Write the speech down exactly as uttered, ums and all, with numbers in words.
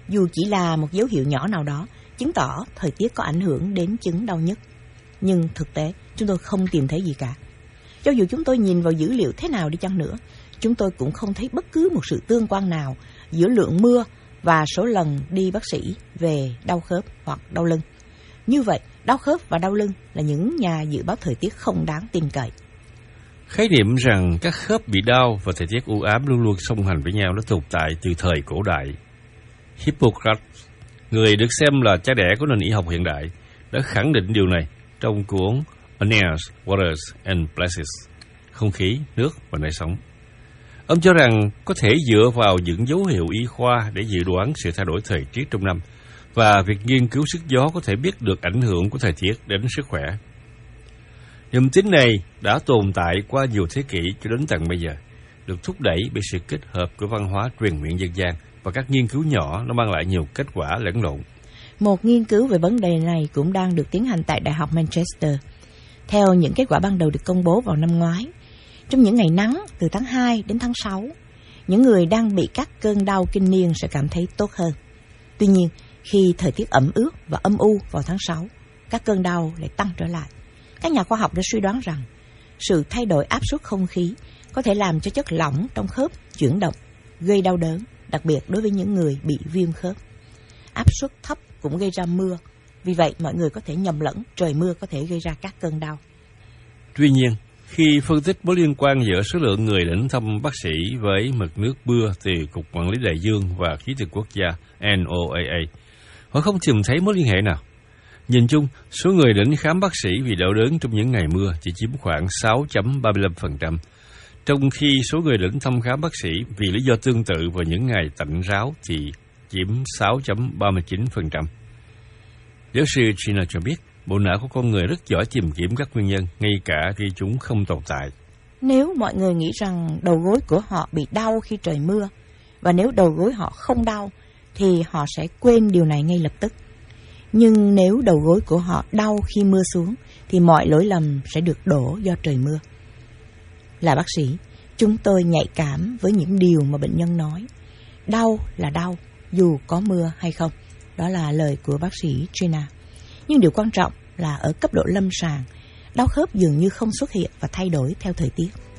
Dù chỉ là một dấu hiệu nhỏ nào đó, chứng tỏ thời tiết có ảnh hưởng đến chứng đau nhức. Nhưng thực tế, chúng tôi không tìm thấy gì cả. Cho dù chúng tôi nhìn vào dữ liệu thế nào đi chăng nữa, chúng tôi cũng không thấy bất cứ một sự tương quan nào giữa lượng mưa và số lần đi bác sĩ về đau khớp hoặc đau lưng. Như vậy, đau khớp và đau lưng là những nhà dự báo thời tiết không đáng tin cậy. Khái niệm rằng các khớp bị đau và thời tiết u ám luôn luôn song hành với nhau đã tồn tại từ thời cổ đại. Hippocrates, người được xem là cha đẻ của nền y học hiện đại, đã khẳng định điều này trong cuốn On Air, Waters and Places, không khí, nước và nơi sống. Ông cho rằng có thể dựa vào những dấu hiệu y khoa để dự đoán sự thay đổi thời tiết trong năm, và việc nghiên cứu sức gió có thể biết được ảnh hưởng của thời tiết đến sức khỏe. Niềm tin này đã tồn tại qua nhiều thế kỷ cho đến tận bây giờ, được thúc đẩy bởi sự kết hợp của văn hóa truyền miệng dân gian và các nghiên cứu nhỏ nó mang lại nhiều kết quả lẫn lộn. Một nghiên cứu về vấn đề này cũng đang được tiến hành tại Đại học Manchester. Theo những kết quả ban đầu được công bố vào năm ngoái, trong những ngày nắng từ tháng hai đến tháng sáu, những người đang bị các cơn đau kinh niên sẽ cảm thấy tốt hơn. Tuy nhiên, khi thời tiết ẩm ướt và âm u vào tháng sáu, các cơn đau lại tăng trở lại. Các nhà khoa học đã suy đoán rằng sự thay đổi áp suất không khí có thể làm cho chất lỏng trong khớp chuyển động, gây đau đớn, đặc biệt đối với những người bị viêm khớp. Áp suất thấp cũng gây ra mưa, vì vậy mọi người có thể nhầm lẫn trời mưa có thể gây ra các cơn đau. Tuy nhiên, khi phân tích mối liên quan giữa số lượng người đến thăm bác sĩ với mực nước mưa từ Cục Quản lý Đại dương và Khí tượng Quốc gia N O A A, họ không tìm thấy mối liên hệ nào. Nhìn chung, số người đến khám bác sĩ vì đau đớn trong những ngày mưa chỉ chiếm khoảng sáu phẩy ba mươi lăm phần trăm, trong khi số người đến thăm khám bác sĩ vì lý do tương tự vào những ngày tạnh ráo thì chiếm sáu phẩy ba mươi chín phần trăm. Giáo sư Gina cho biết, bộ não của con người rất giỏi tìm kiếm các nguyên nhân, ngay cả khi chúng không tồn tại. Nếu mọi người nghĩ rằng đầu gối của họ bị đau khi trời mưa, và nếu đầu gối họ không đau, thì họ sẽ quên điều này ngay lập tức. Nhưng nếu đầu gối của họ đau khi mưa xuống, thì mọi lỗi lầm sẽ được đổ do trời mưa. Là bác sĩ, chúng tôi nhạy cảm với những điều mà bệnh nhân nói. Đau là đau, dù có mưa hay không. Đó là lời của bác sĩ Gina. Nhưng điều quan trọng là ở cấp độ lâm sàng, đau khớp dường như không xuất hiện và thay đổi theo thời tiết.